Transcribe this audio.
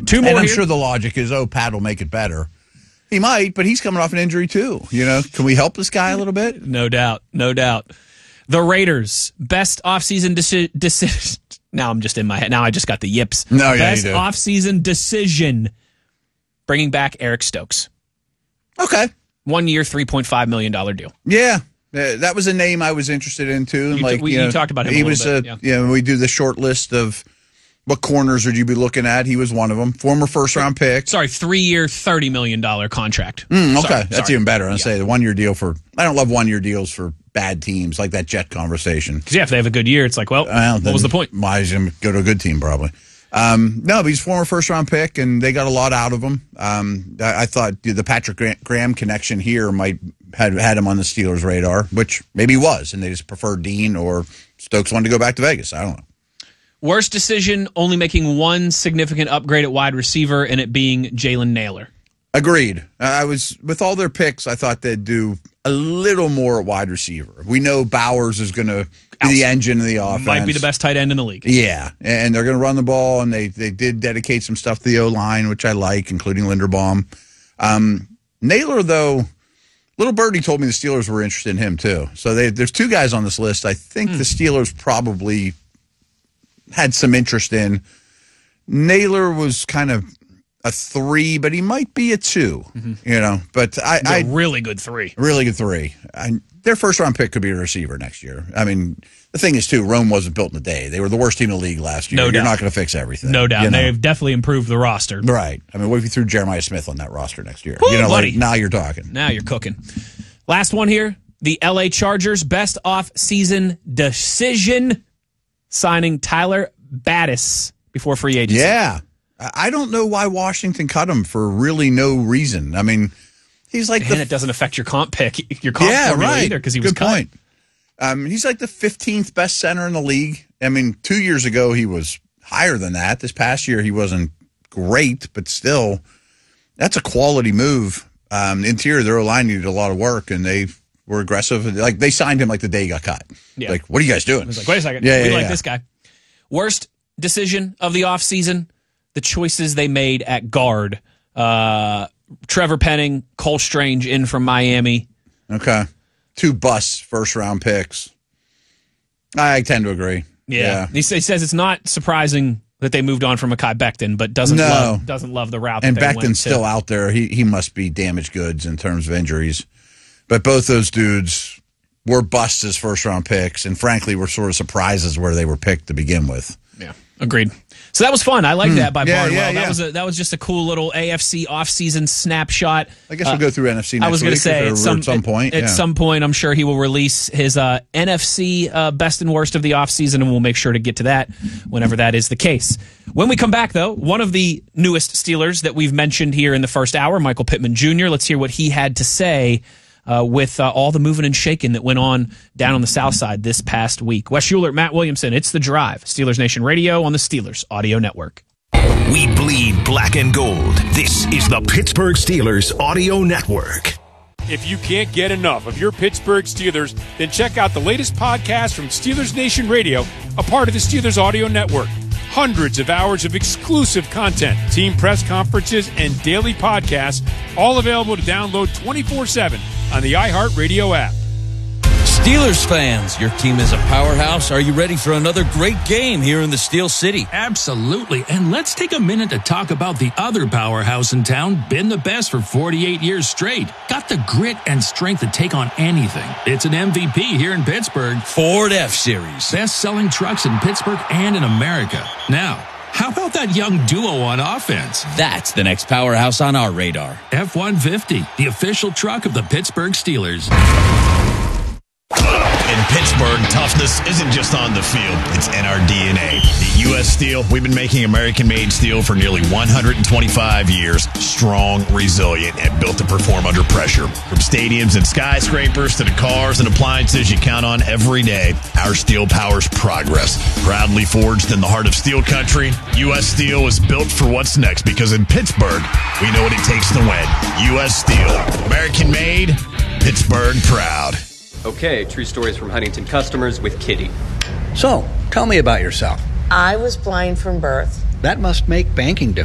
Two more And I'm here. sure the logic is, Pat will make it better. He might, but he's coming off an injury too. Can we help this guy a little bit? No doubt. The Raiders, best offseason decision. Now I'm just in my head. Now I just got the yips. No, yeah, best you do. offseason decision, bringing back Eric Stokes. Okay. 1 year, $3.5 million deal. Yeah. That was a name I was interested in too. And You talked about him he a was little bit. We do the short list of what corners would you be looking at. He was one of them. Former first-round pick. Sorry, 3 year, $30 million contract. Okay, that's even better. I'll say the 1 year deal I don't love 1 year deals for bad teams, like that Jet conversation. Because if they have a good year, it's like, what was the point? Why is he go to a good team, probably. No, but he's a former first-round pick, and they got a lot out of him. I thought the Patrick Graham connection here might had him on the Steelers' radar, which maybe he was, and they just preferred Dean, or Stokes wanted to go back to Vegas. I don't know. Worst decision, only making one significant upgrade at wide receiver, and it being Jalen Nailor. Agreed. I was with all their picks. I thought they'd do a little more at wide receiver. We know Bowers is going to be the engine of the offense. Might be the best tight end in the league. Yeah, and they're going to run the ball, and they did dedicate some stuff to the O-line, which I like, including Linderbaum. Nailor, though, Little Birdie told me the Steelers were interested in him, too. So there's two guys on this list I think the Steelers probably had some interest in. Nailor was kind of a 3, but he might be a 2, But a really good 3. Really good 3. Their first-round pick could be a receiver next year. I mean, the thing is, too, Rome wasn't built in a day. They were the worst team in the league last year. No doubt. You're not going to fix everything. No doubt. They've definitely improved the roster. Right. I mean, what if you threw Jeremiah Smith on that roster next year? Ooh, buddy. Now you're talking. Now you're cooking. Last one here. The LA Chargers, best off-season decision, signing Tyler Battis before free agency. Yeah. I don't know why Washington cut him for really no reason. I mean, he's like it doesn't affect your comp pick, your comp formula either, because he was cut. Good point. He's like the 15th best center in the league. I mean, 2 years ago he was higher than that. This past year he wasn't great, but still, that's a quality move. Interior, their O-line needed a lot of work, and they were aggressive. Like, they signed him like the day he got cut. Yeah. Like, what are you guys doing? I was like, wait a second. We like this guy. Worst decision of the offseason, the choices they made at guard. Trevor Penning, Cole Strange in from Miami. Okay. 2 busts, first-round picks. I tend to agree. Yeah. He says it's not surprising that they moved on from Mekhi Becton, but doesn't love the route. And that they Becton's went still out there. He must be damaged goods in terms of injuries. But both those dudes were busts as first-round picks, and frankly were sort of surprises where they were picked to begin with. Yeah, agreed. So that was fun. I like that by Barnwell. Yeah. That was just a cool little AFC offseason snapshot. I guess we'll go through NFC next week. I was going to say at some point. At some point, I'm sure he will release his NFC best and worst of the offseason, and we'll make sure to get to that whenever that is the case. When we come back, though, one of the newest Steelers that we've mentioned here in the first hour, Michael Pittman Jr., let's hear what he had to say with all the moving and shaking that went on down on the South Side this past week. Wes Schuler, Matt Williamson, it's The Drive, Steelers Nation Radio on the Steelers Audio Network. We bleed black and gold. This is the Pittsburgh Steelers Audio Network. If you can't get enough of your Pittsburgh Steelers, then check out the latest podcast from Steelers Nation Radio, a part of the Steelers Audio Network. Hundreds of hours of exclusive content, team press conferences, and daily podcasts, all available to download 24/7 on the iHeartRadio app. Steelers fans, your team is a powerhouse. Are you ready for another great game here in the Steel City? Absolutely. And let's take a minute to talk about the other powerhouse in town, been the best for 48 years straight. Got the grit and strength to take on anything. It's an MVP here in Pittsburgh. Ford F-Series. Best-selling trucks in Pittsburgh and in America. Now, how about that young duo on offense? That's the next powerhouse on our radar. F-150, the official truck of the Pittsburgh Steelers. In Pittsburgh, toughness isn't just on the field, it's in our DNA. At U.S. Steel, we've been making American-made steel for nearly 125 years. Strong, resilient, and built to perform under pressure. From stadiums and skyscrapers to the cars and appliances you count on every day, our steel powers progress. Proudly forged in the heart of steel country, U.S. Steel is built for what's next because in Pittsburgh, we know what it takes to win. U.S. Steel. American-made, Pittsburgh proud. Okay, true stories from Huntington customers with Kitty. So, tell me about yourself. I was blind from birth. That must make banking difficult.